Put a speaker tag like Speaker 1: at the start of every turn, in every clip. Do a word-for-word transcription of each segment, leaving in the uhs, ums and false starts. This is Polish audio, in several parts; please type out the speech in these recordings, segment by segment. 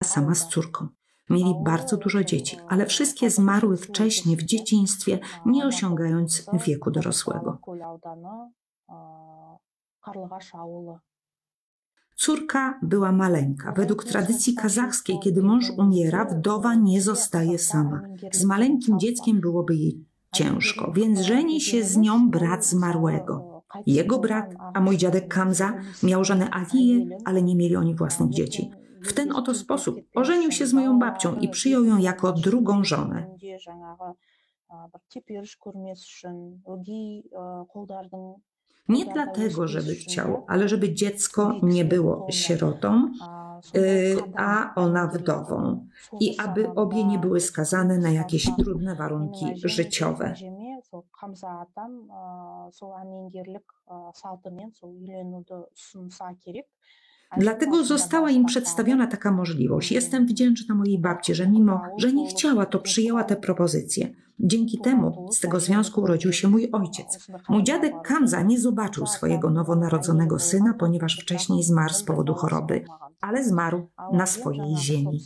Speaker 1: sama z córką. Mieli bardzo dużo dzieci, ale wszystkie zmarły wcześnie w dzieciństwie, nie osiągając wieku dorosłego. Córka była maleńka. Według tradycji kazachskiej, kiedy mąż umiera, wdowa nie zostaje sama. Z maleńkim dzieckiem byłoby jej ciężko, więc żeni się z nią brat zmarłego. Jego brat, a mój dziadek Kamza, miał żonę Aliję, ale nie mieli oni własnych dzieci. W ten oto sposób ożenił się z moją babcią i przyjął ją jako drugą żonę. Nie dlatego, żeby chciał, ale żeby dziecko nie było sierotą, a ona wdową. I aby obie nie były skazane na jakieś trudne warunki życiowe. Dlatego została im przedstawiona taka możliwość. Jestem wdzięczna mojej babci, że mimo, że nie chciała, to przyjęła tę propozycję. Dzięki temu z tego związku urodził się mój ojciec. Mój dziadek Kamza nie zobaczył swojego nowonarodzonego syna, ponieważ wcześniej zmarł z powodu choroby, ale zmarł na swojej ziemi.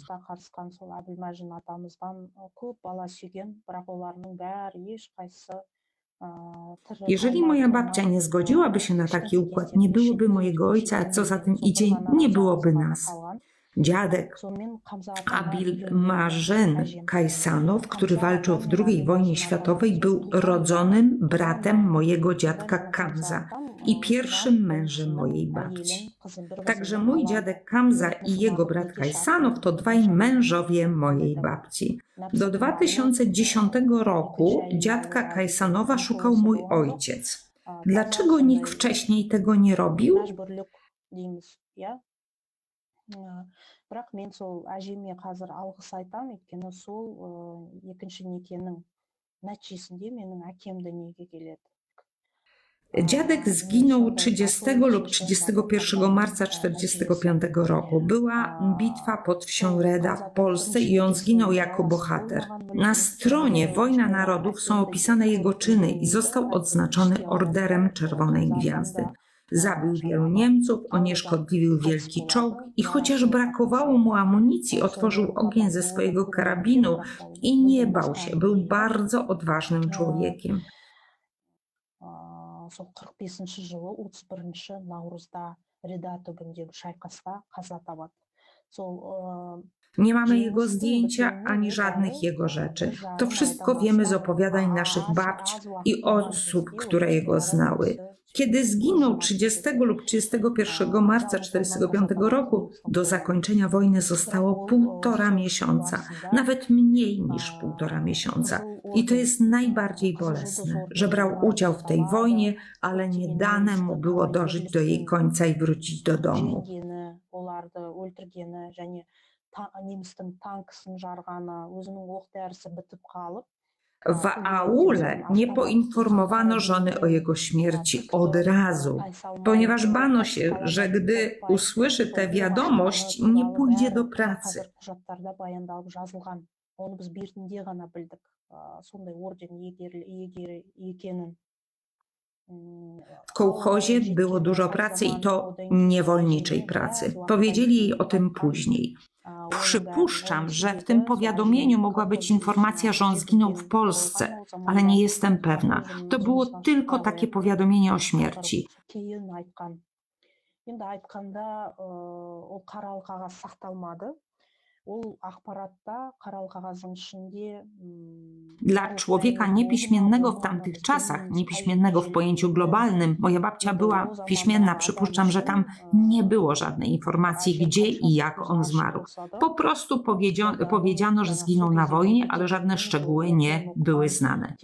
Speaker 1: Jeżeli moja babcia nie zgodziłaby się na taki układ, nie byłoby mojego ojca, a co za tym idzie, nie byłoby nas. Dziadek Abil Marzen Kajsanow, który walczył w drugiej wojnie światowej, był rodzonym bratem mojego dziadka Kamza i pierwszym mężem mojej babci. Także mój dziadek Kamza i jego brat Kajsanow to dwaj mężowie mojej babci. Do dwa tysiące dziesiątego roku dziadka Kajsanowa szukał mój ojciec. Dlaczego nikt wcześniej tego nie robił?
Speaker 2: Бірақ мен сол әжеме қазір алғыс айтамын, өйткені сол екінші некенің нәтижесінде менің әкем дүниеге келеді.
Speaker 1: Dziadek zginął trzydziestego lub trzydziestego pierwszego marca tysiąc dziewięćset czterdziestego piątego roku. Była bitwa pod wsią Reda w Polsce i on zginął jako bohater. Na stronie Wojna Narodów są opisane jego czyny i został odznaczony Orderem Czerwonej Gwiazdy. Zabił wielu Niemców, unieszkodliwił wielki czołg i chociaż brakowało mu amunicji, otworzył ogień ze swojego karabinu i nie bał się. Był bardzo odważnym człowiekiem.
Speaker 2: қырық бесінші жылы отыз бірінші наурызда Реда түбіндегі шайқаста қаза табады. Сол
Speaker 1: Nie mamy jego zdjęcia ani żadnych jego rzeczy. To wszystko wiemy z opowiadań naszych babć i osób, które jego znały. Kiedy zginął trzydziestego lub trzydziestego pierwszego marca tysiąc dziewięćset czterdziestego piątego roku, do zakończenia wojny zostało półtora miesiąca, nawet mniej niż półtora miesiąca. I to jest najbardziej bolesne, że brał udział w tej wojnie, ale nie dane mu było dożyć do jej końca i wrócić do domu.
Speaker 2: Немістің танкісін жарғаны, өзінің оқ-дәрісі бітіп қалып.
Speaker 1: W aule nie poinformowano żony o jego śmierci od razu, ponieważ bano się, że gdy usłyszy tę wiadomość, nie pójdzie do pracy. W kołchozie było dużo pracy i to niewolniczej pracy. Powiedzieli jej o tym później. Przypuszczam, że w tym powiadomieniu mogła być informacja, że on zginął w Polsce, ale nie jestem pewna. To było tylko takie powiadomienie o śmierci. Dla człowieka niepiśmiennego w tamtych czasach, niepiśmiennego w pojęciu globalnym, moja babcia była piśmienna, przypuszczam, że tam nie było żadnej informacji, gdzie i jak on zmarł. Po prostu powiedziano, powiedziano, że zginął na wojnie, ale żadne szczegóły nie były znane.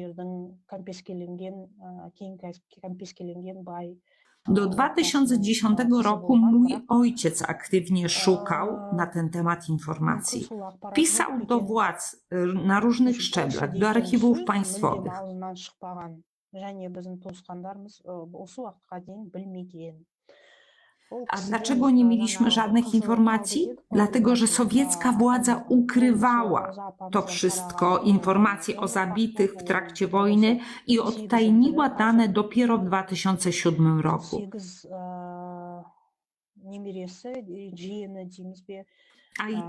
Speaker 1: Do dwa tysiące dziesiątego roku mój ojciec aktywnie szukał na ten temat informacji. Pisał do władz na różnych szczeblach, do archiwów państwowych. A dlaczego nie mieliśmy żadnych informacji? Dlatego, że sowiecka władza ukrywała to wszystko, informacje o zabitych w trakcie wojny i odtajniła dane dopiero w dwa tysiące siódmym roku. A i